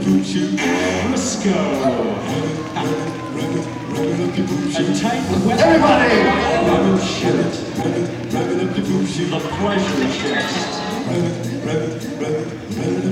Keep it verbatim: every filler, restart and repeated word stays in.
Briscoe. And take the weapon. Everybody! Rubber shirt. The pleasure chest.